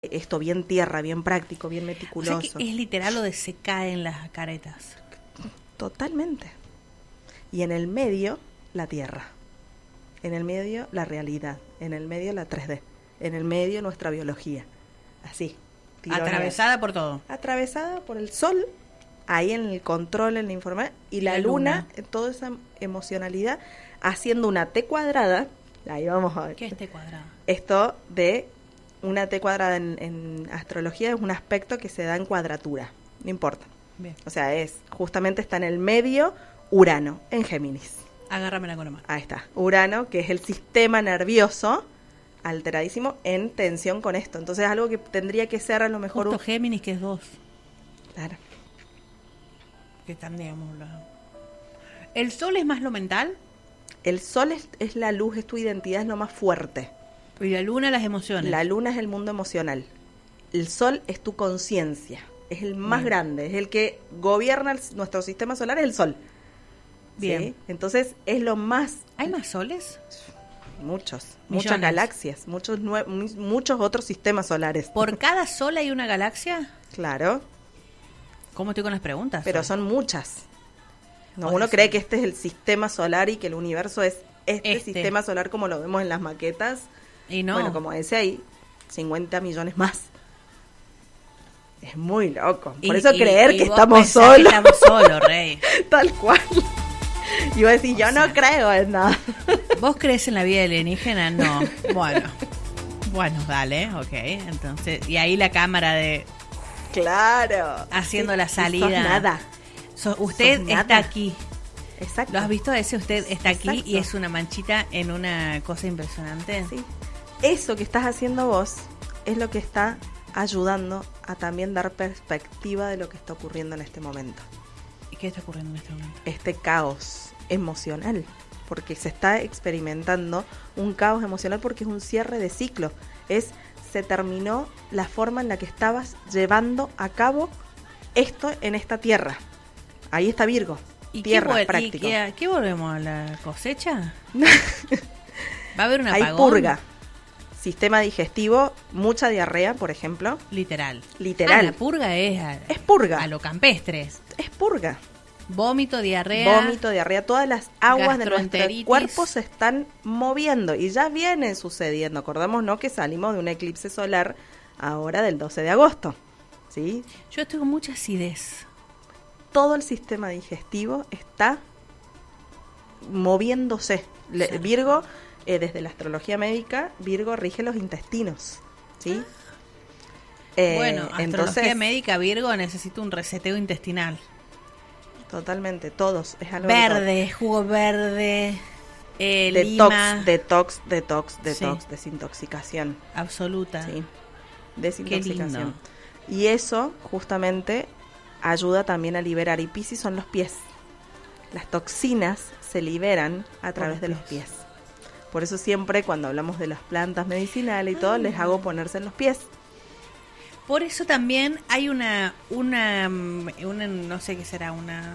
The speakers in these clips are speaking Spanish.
esto bien tierra, bien práctico, bien meticuloso. O sea que es literal lo de se caen las caretas. Totalmente. Y en el medio, la tierra. En el medio, la realidad. En el medio, la 3D. En el medio, nuestra biología. Así. tirones. Atravesada por todo. Atravesada por el sol, ahí en el control, en la información, y la luna, toda esa emocionalidad, haciendo una T cuadrada. Ahí vamos a ver. ¿Qué es T cuadrada? Esto de una T cuadrada en astrología es un aspecto que se da en cuadratura. No importa. Bien. O sea, justamente está en el medio Urano, en Géminis. Agárramela con la mano. Ahí está. Urano, que es el sistema nervioso alteradísimo en tensión con esto. Entonces es algo que tendría que ser a lo mejor... Justo Géminis, que es 2. Claro. Que están, digamos... ¿El sol es más lo mental? El sol es la luz, es tu identidad, es lo más fuerte. Y la luna las emociones. La luna es el mundo emocional. El sol es tu conciencia. Es el más grande, es el que gobierna nuestro sistema solar, es el sol. Bien. ¿Sí? Entonces es lo más... ¿Hay más soles? Muchos, Millones. muchas galaxias, muchos otros sistemas solares. ¿Por cada sol hay una galaxia? Claro. ¿Cómo estoy con las preguntas? Pero hoy? son muchas. No, Oye, uno sí. cree que este es el sistema solar y que el universo es este Este. sistema solar como lo vemos en las maquetas. Y no. Bueno, como decía, hay 50 millones más. Es muy loco. Por eso creer que vos estamos pensás solos. Que estamos solos, rey. Tal cual. Y vos decís, yo no creo en nada. ¿Vos crees en la vida alienígena? No. Bueno, dale, ok. Entonces, y ahí la cámara de Claro. haciendo Sí, la y salida. sos nada. Usted Sos está nada. aquí. Exacto. ¿Lo has visto ese? Usted está aquí Exacto. y es una manchita en una cosa impresionante. Sí. Eso que estás haciendo vos es lo que está ayudando a también dar perspectiva de lo que está ocurriendo en este momento. ¿Y qué está ocurriendo en este momento? Este caos emocional, porque se está experimentando un caos emocional porque es un cierre de ciclo. Se terminó la forma en la que estabas llevando a cabo esto en esta tierra. Ahí está Virgo, ¿Y tierra, qué, práctico. ¿Qué volvemos a la cosecha? ¿Va a haber un Hay apagón? purga. Sistema digestivo, mucha diarrea, por ejemplo. Literal. Literal. La purga es Es purga. a lo campestres. Es purga. Vómito, diarrea. Vómito, diarrea, todas las aguas de nuestro gastroenteritis. cuerpo se están moviendo y ya viene sucediendo. Acordémonos que salimos de un eclipse solar ahora del 12 de agosto. ¿Sí? Yo estoy con mucha acidez. Todo el sistema digestivo está moviéndose. Sí. Virgo, desde la astrología médica, Virgo rige los intestinos. ¿Sí? Bueno, astrología entonces, médica, Virgo, necesito un reseteo intestinal. totalmente, todos. Es algo Verde, jugo verde, lima. detox, Sí. desintoxicación. Absoluta. Sí, Qué desintoxicación. lindo. Y eso justamente ayuda también a liberar. Y Piscis son los pies. Las toxinas se liberan a través de los pies. Por eso siempre cuando hablamos de las plantas medicinales y todo, les hago ponerse en los pies. Por eso también hay una no sé qué será, una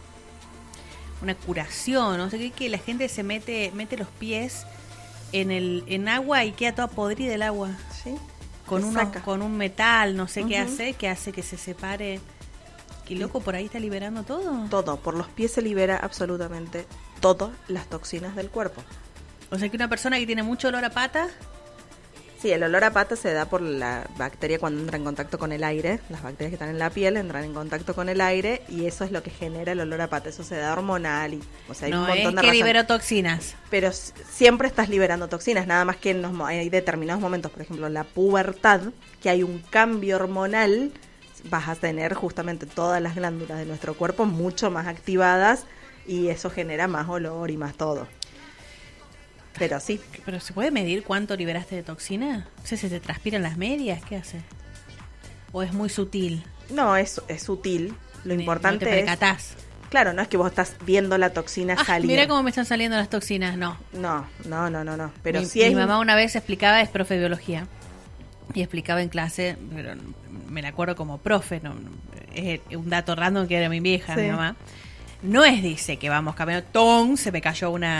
curación, no sé qué, que la gente se mete los pies en agua y queda toda podrida el agua. ¿Sí? Con un metal, no sé qué Ujú. que hace que se separe. Qué loco, por ahí está liberando todo. Todo, por los pies se libera absolutamente todas las toxinas del cuerpo. O sea que una persona que tiene mucho olor a pata, Sí, el olor a pata se da por la bacteria cuando entra en contacto con el aire. Las bacterias que están en la piel entran en contacto con el aire y eso es lo que genera el olor a pata. Eso se da hormonal y, o sea, hay no un montón es de que razones. liberó toxinas. Pero siempre estás liberando toxinas, nada más que hay determinados momentos, por ejemplo, en la pubertad, que hay un cambio hormonal, vas a tener justamente todas las glándulas de nuestro cuerpo mucho más activadas y eso genera más olor y más todo. Pero sí, ¿Pero se puede medir cuánto liberaste de toxina? O sea, ¿se te transpiran las medias? ¿Qué hace? ¿O es muy sutil? no, es sutil. Lo importante no te es... percatás. Claro, no es que vos estás viendo la toxina salir. Mira cómo me están saliendo las toxinas. No. No. Pero mi, sí es... mi mamá una vez explicaba, es profe de biología, y explicaba en clase, pero me la acuerdo como profe, es un dato random que era mi vieja, Sí. mi mamá. No es, dice, que vamos caminando, ¡tom! Se me cayó un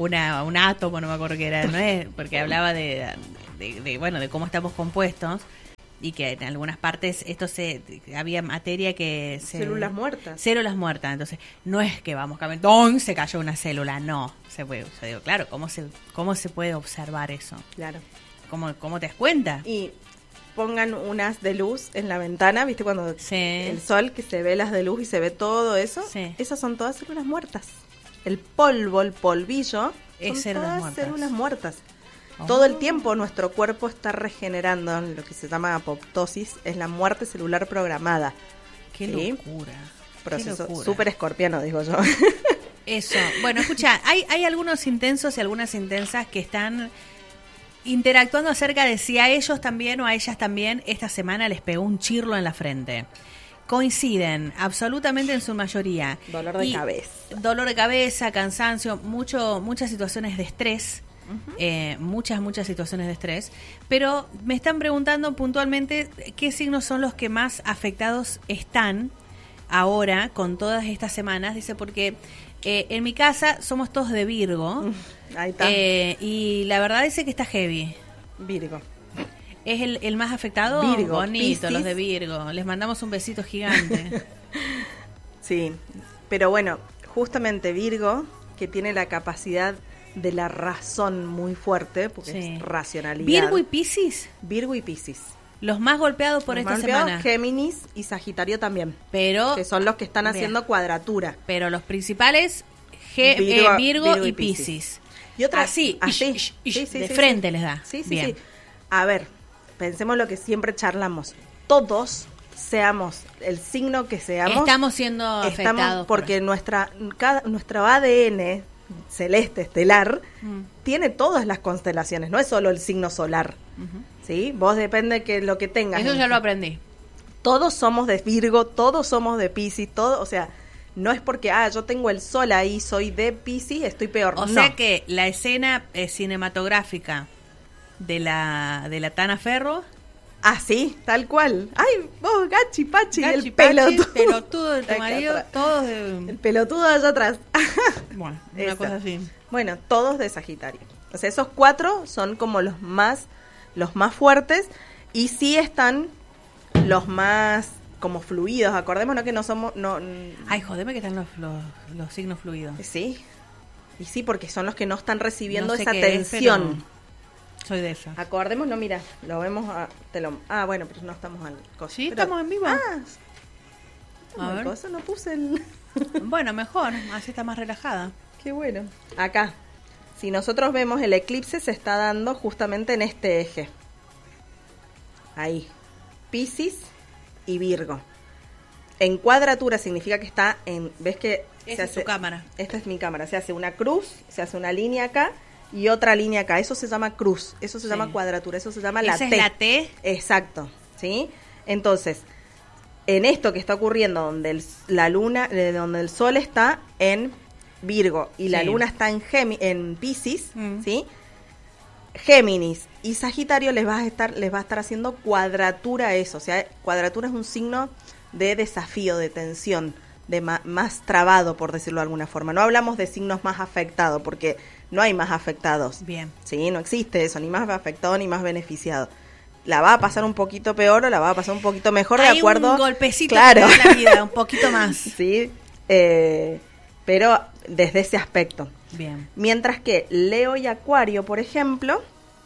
átomo, no me acuerdo qué era, no es, porque hablaba de cómo estamos compuestos. y que en algunas partes había materia que células muertas. Células muertas, entonces no es que vamos camentón, se cayó una célula, no, se puede, o sea, digo, claro, ¿cómo se puede observar eso? Claro. ¿Cómo te das cuenta? Y pongan unas de luz en la ventana, ¿viste? Cuando el sol, que se ve las de luz y se ve todo eso, esas son todas células muertas. El polvo, el polvillo, son todas células muertas. Todo el tiempo nuestro cuerpo está regenerando, lo que se llama apoptosis, es la muerte celular programada. ¡Qué locura! Proceso súper escorpiano, digo yo. Eso. Bueno, escucha, hay algunos intensos y algunas intensas que están interactuando acerca de si a ellos también o a ellas también esta semana les pegó un chirlo en la frente. Coinciden absolutamente en su mayoría. Dolor de cabeza. Dolor de cabeza, cansancio, muchas situaciones de estrés. Muchas situaciones de estrés, pero me están preguntando puntualmente qué signos son los que más afectados están ahora con todas estas semanas. Dice, porque en mi casa somos todos de Virgo. Ahí está. Y la verdad dice que está heavy. Virgo es el más afectado. Virgo, bonito, Piscis. los de Virgo, les mandamos un besito gigante. Sí, pero bueno, justamente Virgo, que tiene la capacidad de la razón muy fuerte, porque es racionalidad. ¿Virgo y Piscis? Virgo y Piscis. Los más golpeados por esta semana. Géminis y Sagitario también. Pero que son los que están haciendo cuadratura. Pero los principales, Virgo y Piscis. Y otra así, sí, de frente les da. Sí. Bien. A ver, pensemos lo que siempre charlamos. Todos, seamos el signo que seamos, estamos siendo afectados. Porque nuestro ADN celeste, estelar, tiene todas las constelaciones, no es solo el signo solar. ¿Sí? Vos depende de lo que tengas. Eso ya lo aprendí. Todos somos de Virgo, todos somos de Piscis, o sea, no es porque yo tengo el sol ahí, soy de Piscis, estoy peor. O sea que la escena cinematográfica de la Tana Ferro. Sí, tal cual. Ay, vos, Gachi Pachi, el pelotudo de tu marido, todos de... El pelotudo allá atrás. Bueno, una cosa así. Bueno, todos de Sagitario. O sea, esos 4 son como los más fuertes, y sí están los más como fluidos. Acordémonos que no somos... Ay, jodeme que están los signos fluidos. Sí. Y sí, porque son los que no están recibiendo esa tensión. Soy de esa. Acordémonos, mira, lo vemos bueno, pero no estamos al coso. Sí, estamos en vivo. A ver. Coso, no puse el... Bueno, mejor, así está más relajada. Qué bueno. Acá, si nosotros vemos el eclipse, se está dando justamente en este eje. Ahí. Piscis y Virgo. En cuadratura significa que está en... ¿Ves que esta es tu cámara? Esta es mi cámara. Se hace una cruz, se hace una línea acá y otra línea acá. Eso se llama cruz, eso se llama cuadratura, eso se llama la T. ¿Esa es la T? Exacto, ¿sí? Entonces, en esto que está ocurriendo, donde la luna, donde el sol está en Virgo y la luna está en Piscis, ¿sí? Géminis y Sagitario les va a estar haciendo cuadratura eso. O sea, cuadratura es un signo de desafío, de tensión, de más trabado, por decirlo de alguna forma. No hablamos de signos más afectados, porque no hay más afectados. Bien. Sí, no existe eso, ni más afectado ni más beneficiado. La va a pasar un poquito peor o la va a pasar un poquito mejor, de acuerdo. Hay un golpecito, claro, en la vida, un poquito más. Sí, pero desde ese aspecto. Bien. Mientras que Leo y Acuario, por ejemplo,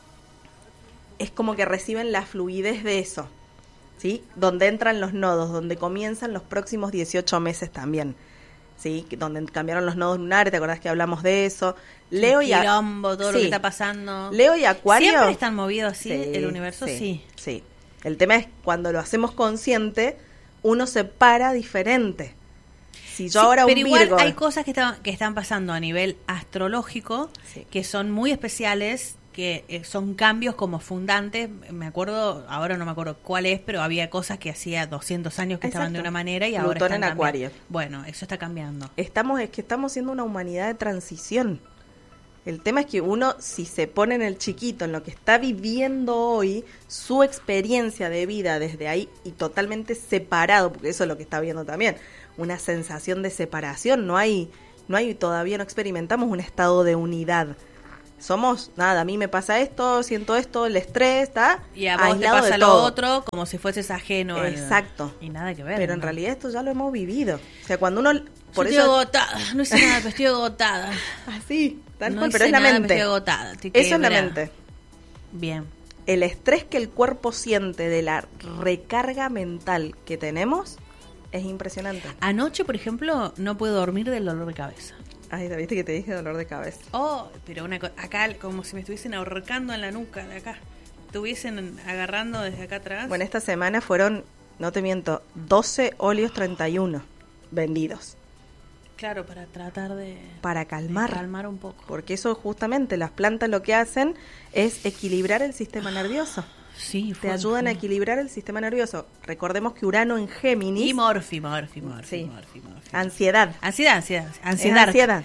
es como que reciben la fluidez de eso, ¿sí? Donde entran los nodos, donde comienzan los próximos 18 meses también, ¿sí? Donde cambiaron los nodos lunares, ¿te acordás que hablamos de eso? Leo y quilombo, todo lo que está pasando. Leo y Acuario. ¿Siempre están movidos así el universo? Sí. El tema es cuando lo hacemos consciente, uno se para diferente. Si yo ahora pero igual Virgo, hay cosas que están pasando a nivel astrológico que son muy especiales, que son cambios como fundantes. Me acuerdo, ahora no me acuerdo cuál es, pero había cosas que hacía 200 años que estaban de una manera y ahora Plutón están en Acuario. Bueno, eso está cambiando. Estamos siendo una humanidad de transición. El tema es que uno, si se pone en el chiquito, en lo que está viviendo hoy, su experiencia de vida desde ahí y totalmente separado, porque eso es lo que está viendo también, una sensación de separación, todavía no experimentamos un estado de unidad, somos, nada, a mí me pasa esto, siento esto, el estrés, ¿está? Y a vos te aislado pasa de lo todo. otro como si fueses ajeno. Exacto. Y nada que ver. Pero en ¿no? realidad esto ya lo hemos vivido. O sea, cuando uno... Por Yo eso estoy agotada, no hice nada, pero estoy agotada. así, tal No cual, hice pero es la nada, mente. Estoy agotada. Estoy Eso es la quebrada. mente. Bien. El estrés que el cuerpo siente de la recarga mental que tenemos es impresionante. Anoche, por ejemplo, no puedo dormir del dolor de cabeza. Ay, ¿viste que te dije dolor de cabeza? Oh, pero acá como si me estuviesen ahorcando en la nuca de acá. Estuviesen agarrando desde acá atrás. Bueno, esta semana fueron, no te miento, 12 óleos 31 vendidos. Claro, para tratar de Para calmar. calmar un poco. Porque eso justamente, las plantas lo que hacen es equilibrar el sistema nervioso. Sí, Te ayudan a equilibrar el sistema nervioso. Recordemos que Urano en Géminis... Y morfi. Sí. Ansiedad. Ansiedad. Ansiedad.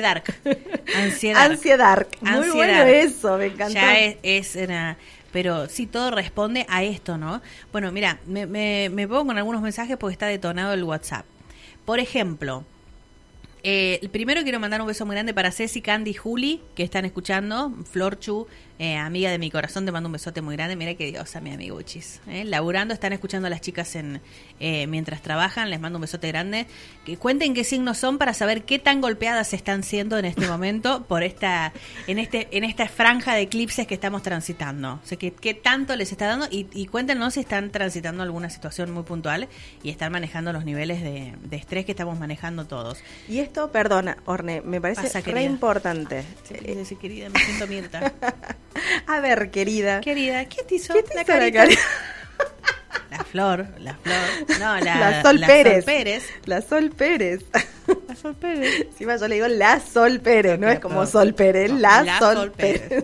Ansiedad. Muy Ansiedad. bueno eso, me encantó. Ya es una... Pero sí, todo responde a esto, ¿no? Bueno, mira, me pongo con algunos mensajes porque está detonado el WhatsApp. Por ejemplo, primero quiero mandar un beso muy grande para Ceci, Candy y Juli, que están escuchando. Florchu, amiga de mi corazón, te mando un besote muy grande. Mira qué diosa, mi amigo Uchis. Laburando, están escuchando a las chicas mientras trabajan. Les mando un besote grande. Que cuenten qué signos son para saber qué tan golpeadas están siendo en este momento por en esta franja de eclipses que estamos transitando. O sea, qué tanto les está dando y cuéntenos si están transitando alguna situación muy puntual y están manejando los niveles de estrés que estamos manejando todos. Y esto, perdona, Orne, me parece Pasa, re querida. importante. Sí, querida, me siento Mirta. A ver, querida. Querida, ¿qué te hizo? ¿Qué te la hizo la carita? carita? La flor. No, La Sol Pérez. Sol Pérez. La Sol Pérez. La Sol Pérez. Encima yo le digo la Sol Pérez, no es como Sol Pérez, No, la Sol Pérez.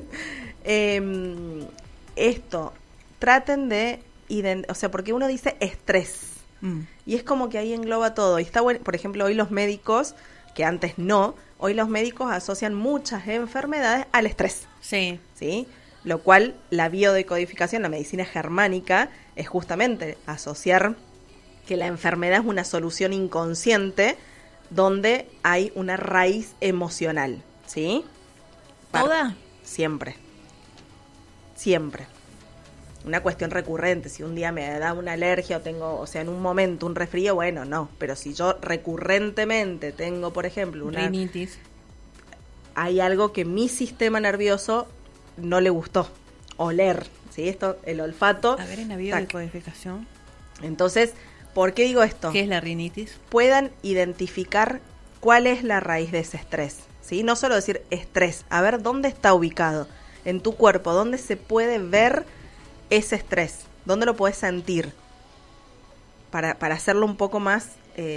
Esto, traten de, o sea, porque uno dice estrés. Y es como que ahí engloba todo. Y está bueno, por ejemplo, hoy los médicos, que antes no, hoy los médicos asocian muchas enfermedades al estrés. Sí. ¿Sí? Lo cual la biodecodificación, la medicina germánica, es justamente asociar que la enfermedad es una solución inconsciente donde hay una raíz emocional. ¿Sí? ¿Toda? Siempre. Siempre. Una cuestión recurrente, si un día me da una alergia o tengo, o sea, en un momento un resfrío, bueno, no, pero si yo recurrentemente tengo, por ejemplo, una Rinitis. hay algo que mi sistema nervioso no le gustó, oler, ¿sí? Esto, el olfato. A ver, en la tac. biodecodificación. Entonces, ¿por qué digo esto? ¿Qué es la rinitis? Puedan identificar cuál es la raíz de ese estrés, ¿sí? No solo decir estrés, a ver dónde está ubicado en tu cuerpo, dónde se puede ver ese estrés, dónde lo puedes sentir, para hacerlo un poco más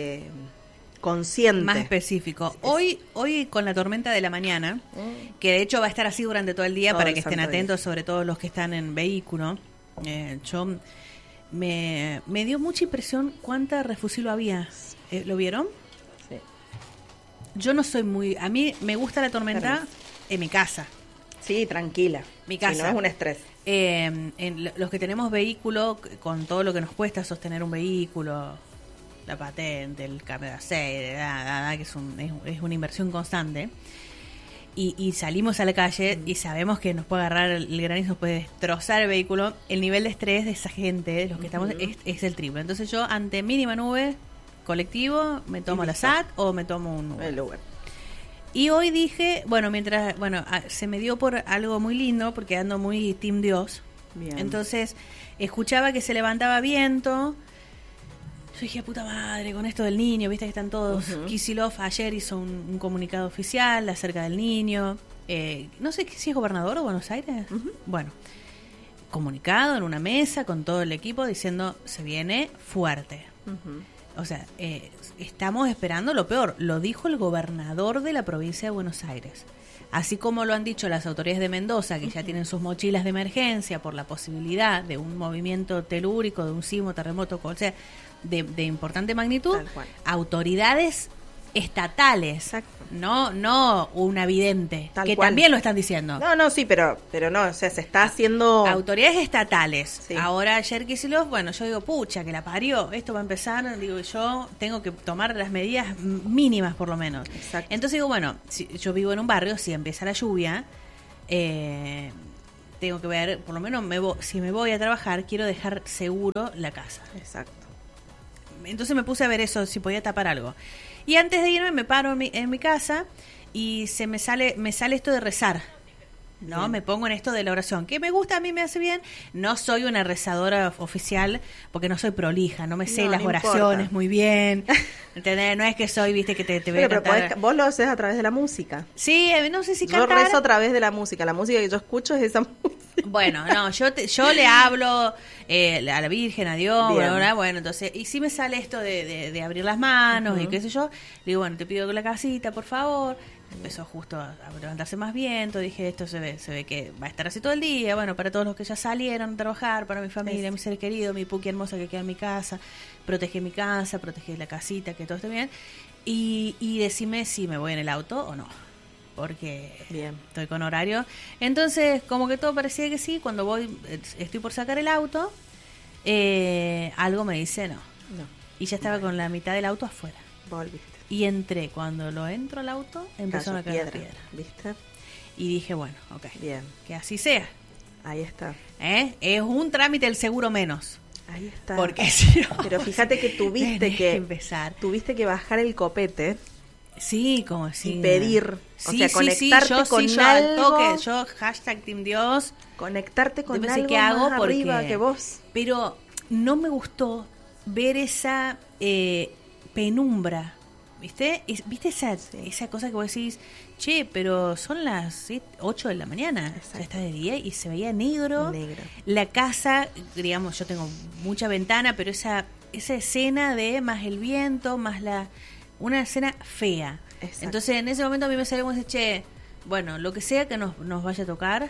consciente. Más específico. Hoy con la tormenta de la mañana, que de hecho va a estar así durante todo el día Todo para el que estén santo día. atentos, sobre todo los que están en vehículo. Yo me dio mucha impresión cuánta refusilo había. ¿Lo vieron? Sí. Yo no soy muy... A mí me gusta la tormenta Hermoso. en mi casa. Sí, tranquila. Mi casa. Si no es un estrés. Los que tenemos vehículo, con todo lo que nos cuesta sostener un vehículo, la patente, el cambio de aceite, que es una inversión constante, y salimos a la calle y sabemos que nos puede agarrar el granizo, nos puede destrozar el vehículo, el nivel de estrés de esa gente, de los que estamos, es el triple. Entonces yo, ante mínima nube, colectivo, me tomo la SAT o me tomo un Uber. El Uber. Y hoy dije, se me dio por algo muy lindo, porque ando muy Team Dios. Bien. Entonces, escuchaba que se levantaba viento. Yo dije, puta madre, con esto del niño, viste que están todos. Kicillof ayer hizo un comunicado oficial acerca del niño. No sé si es gobernador de Buenos Aires. Bueno, comunicado en una mesa con todo el equipo diciendo, se viene fuerte. O sea, estamos esperando lo peor. Lo dijo el gobernador de la provincia de Buenos Aires. Así como lo han dicho las autoridades de Mendoza, que ya tienen sus mochilas de emergencia por la posibilidad de un movimiento telúrico, de un sismo, terremoto, o sea, de importante magnitud. Tal cual. Autoridades estatales, Exacto. no una vidente, Tal que cual. también lo están diciendo. No, sí, pero no, o sea, se está haciendo... Autoridades estatales. Sí. Ahora ayer Kicillof, bueno, yo digo, pucha, que la parió, esto va a empezar, digo, yo tengo que tomar las medidas mínimas por lo menos. Exacto. Entonces digo, bueno, si yo vivo en un barrio, si empieza la lluvia, tengo que ver, por lo menos si me voy a trabajar, quiero dejar seguro la casa. Exacto. Entonces me puse a ver eso, si podía tapar algo. Y antes de irme me paro en mi casa y me sale esto de rezar, ¿no? Bien. Me pongo en esto de la oración, que me gusta, a mí me hace bien. No soy una rezadora oficial porque no soy prolija, no me sé las oraciones importa. Muy bien. ¿Entendés? No es que soy, viste, que te voy a cantar. Vos lo haces a través de la música. Sí, no sé si cantar. Yo rezo a través de la música. La música que yo escucho es esa música. Bueno, no, yo le hablo a la Virgen, a Dios, ¿verdad? Bueno, entonces, y si me sale esto de abrir las manos y qué sé yo, le digo, bueno, te pido la casita, por favor. Empezó justo a levantarse más viento, dije, esto se ve que va a estar así todo el día, bueno, para todos los que ya salieron a trabajar, para mi familia, mi ser querido, mi Puki hermosa que queda en mi casa, protege mi casa, protege la casita, que todo esté bien, y decime si me voy en el auto o no, porque estoy con horario. Entonces, como que todo parecía que sí, cuando estoy por sacar el auto, algo me dice no. Y ya estaba con la mitad del auto afuera. Volviste. Y cuando lo entro al auto, empezó a caer piedra. ¿Viste? Y dije, bueno, ok. Bien. Que así sea. Ahí está. Es un trámite el seguro menos. Ahí está. Porque si no, pero fíjate que tuviste que bajar el copete. Sí, como si. Y pedir. O sea, conectarte con algo. Yo, hashtag Team Dios. Conectarte con algo que hago más arriba que vos. Pero no me gustó ver esa penumbra. ¿Viste? ¿Viste esa cosa que vos decís, che, pero son las 8 de la mañana? Ya está de día y se veía negro. La casa, digamos, yo tengo mucha ventana, pero esa escena de más el viento, más una escena fea. Exacto. Entonces, en ese momento a mí me salió como decir, che, bueno, lo que sea que nos vaya a tocar,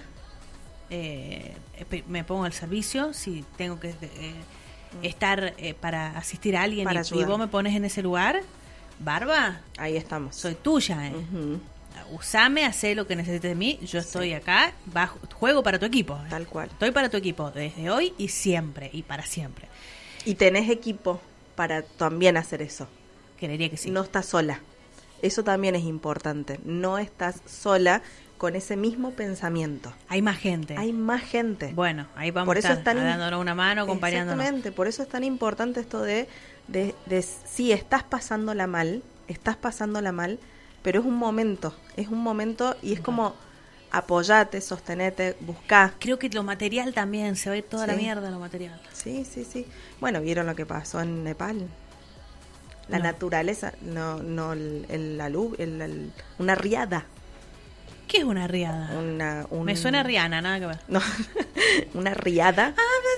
me pongo al servicio, si tengo que estar para asistir a alguien y vos me pones en ese lugar. Barba, ahí estamos. Soy tuya, Usame, hacé lo que necesites de mí. Yo estoy acá, juego para tu equipo. Tal cual. Estoy para tu equipo desde hoy y siempre, y para siempre. Y tenés equipo para también hacer eso. Creería que sí. No estás sola. Eso también es importante. No estás sola con ese mismo pensamiento. Hay más gente. Bueno, ahí vamos a estar dándonos una mano, acompañándonos. Exactamente, por eso es tan importante esto de sí, estás pasándola mal, pero es un momento y es como apoyate, sostenete, buscá. La que lo material también, se va a ir toda la mierda lo material. Sí. Bueno, ¿vieron lo que pasó en Nepal? La naturaleza, la luz, una riada. ¿Qué es una riada? Me suena a Rihanna, nada que ver. No, una riada.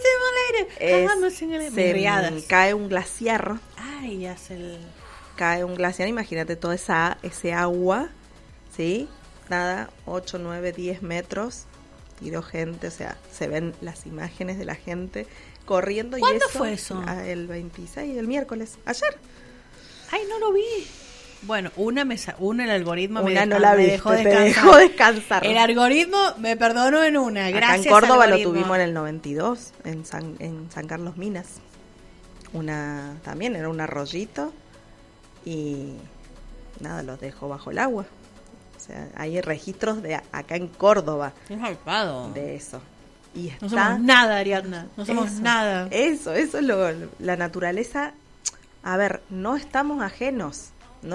Cae un glaciar. Ay, Cae un glaciar, imagínate todo ese agua, ¿sí? 8, 9, 10 metros. Tiró gente, o sea, se ven las imágenes de la gente corriendo. ¿Cuándo fue eso? El 26, el miércoles, ayer. Ay, no lo vi. Bueno, el algoritmo me dejó descansar. El algoritmo me perdonó en una. Gracias. Acá en Córdoba lo tuvimos en el 92, en San Carlos Minas. También era un arroyito y nada, los dejó bajo el agua. O sea, hay registros de acá en Córdoba. Es malvado. De eso. Y no somos nada, Ariadna. No somos nada. Eso es la naturaleza. A ver, no estamos ajenos.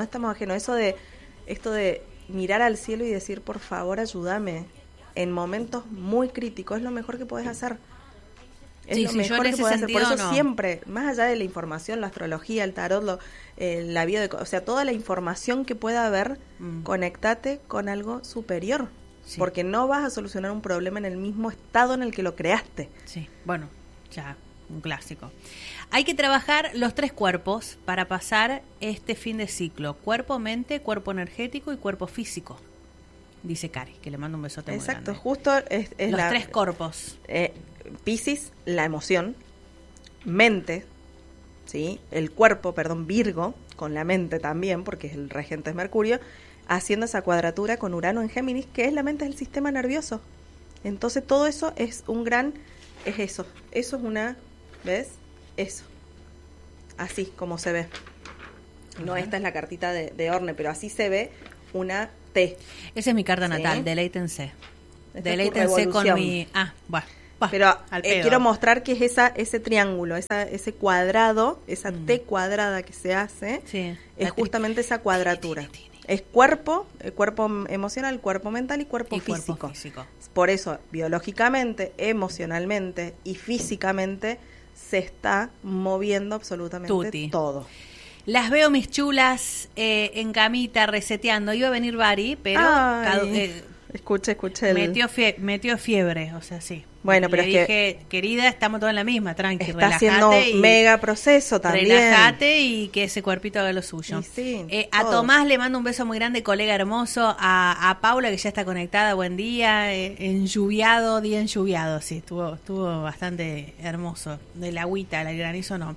Esto de mirar al cielo y decir, por favor, ayúdame. En momentos muy críticos es lo mejor que podés hacer. Es lo mejor que podés hacer. Por eso siempre, más allá de la información, la astrología, el tarot, la vida, o sea, toda la información que pueda haber, conéctate con algo superior. Sí. Porque no vas a solucionar un problema en el mismo estado en el que lo creaste. Sí, bueno, ya, un clásico. Hay que trabajar los 3 cuerpos para pasar este fin de ciclo. Cuerpo, mente, cuerpo energético y cuerpo físico. Dice Cari, que le mando un besote muy grande. Exacto, justo es los 3 cuerpos. Piscis, la emoción. Mente, ¿sí? El cuerpo, Virgo, con la mente también, porque el regente es Mercurio, haciendo esa cuadratura con Urano en Géminis, que es la mente del sistema nervioso. Entonces todo eso es eso. Eso es una, ¿ves? Eso, así como se ve. No, esta es la cartita de Orne, pero así se ve una T. Esa es mi carta natal, deleítense. Esta es tu Deleítense con revolución. mi... Bueno. Pero al pedo. quiero mostrar que es ese triángulo, ese cuadrado, esa T cuadrada que se hace, Sí. es justamente esa cuadratura. Tini. Es cuerpo emocional, cuerpo mental y cuerpo Y físico. cuerpo físico. Por eso, biológicamente, emocionalmente y físicamente se está moviendo absolutamente Tuti. todo. Las veo, mis chulas, en camita, reseteando. Iba a venir Bari, pero Escuché metió fiebre, o sea, sí. Bueno, pero Le es dije, querida, estamos todos en la misma, tranqui, está relájate haciendo y mega proceso también. relájate y que ese cuerpito haga lo suyo. Y sí, A todo. Tomás le mando un beso muy grande, colega hermoso. A Paula, que ya está conectada, buen día. Día enlluviado, sí, estuvo bastante hermoso. Del agüita, el granizo no.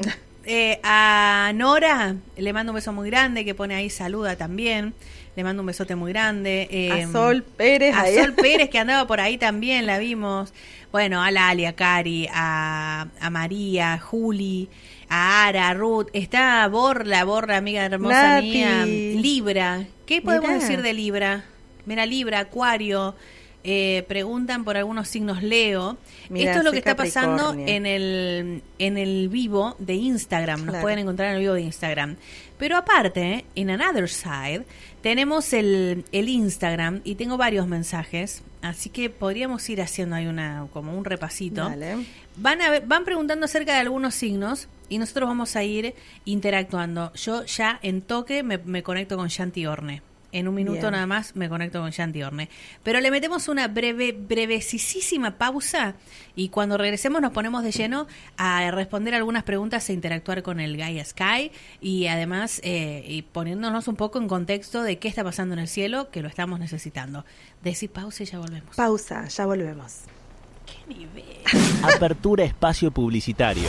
A Nora le mando un beso muy grande, que pone ahí saluda también. Le mando un besote muy grande. A Sol Pérez. A ahí. Sol Pérez, que andaba por ahí también, la vimos. Bueno, a Lali, a Cari, a María, a Juli, a Ara, a Ruth. Está Borla, amiga hermosa Nati. mía. Libra. ¿Qué podemos Mirá. decir de Libra? Mira, Libra, Acuario. Preguntan por algunos signos Leo. Mirá, Esto es lo ese que está pasando Capricornio. en el vivo de Instagram. Nos Claro. pueden encontrar en el vivo de Instagram. Pero aparte, en Another Side, tenemos el Instagram y tengo varios mensajes. Así que podríamos ir haciendo ahí como un repasito. Dale. Van preguntando acerca de algunos signos y nosotros vamos a ir interactuando. Yo ya en toque me conecto con Shanti Orne. En un minuto Bien. nada más me conecto con Shanti Orne. Pero le metemos una brevísima pausa y cuando regresemos nos ponemos de lleno a responder algunas preguntas e interactuar con el Gaia Sky y además y poniéndonos un poco en contexto de qué está pasando en el cielo, que lo estamos necesitando. Decí pausa y ya volvemos. Pausa, ya volvemos. ¡Qué nivel! Apertura espacio publicitario.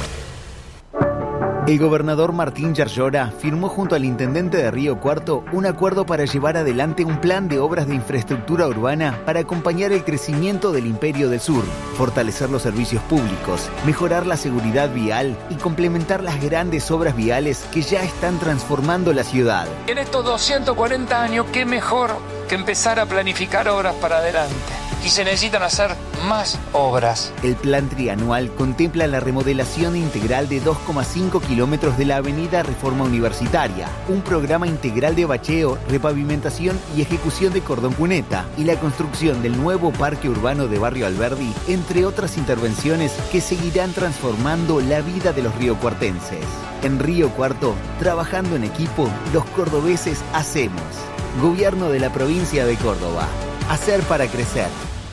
El gobernador Martín Yarlora firmó junto al intendente de Río Cuarto un acuerdo para llevar adelante un plan de obras de infraestructura urbana para acompañar el crecimiento del Imperio del Sur, fortalecer los servicios públicos, mejorar la seguridad vial y complementar las grandes obras viales que ya están transformando la ciudad. En estos 240 años, qué mejor que empezar a planificar obras para adelante. Y se necesitan hacer más obras. El plan trianual contempla la remodelación integral de 2,5 kilómetros de la avenida Reforma Universitaria, un programa integral de bacheo, repavimentación y ejecución de cordón cuneta, y la construcción del nuevo parque urbano de Barrio Alberdi, entre otras intervenciones que seguirán transformando la vida de los riocuartenses. En Río Cuarto, trabajando en equipo, los cordobeses hacemos. Gobierno de la provincia de Córdoba. Hacer para crecer.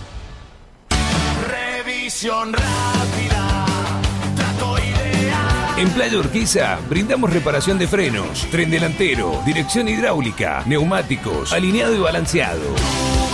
Revisión rápida, trato ideal. En Playa Urquiza brindamos reparación de frenos, tren delantero, dirección hidráulica, neumáticos, alineado y balanceado.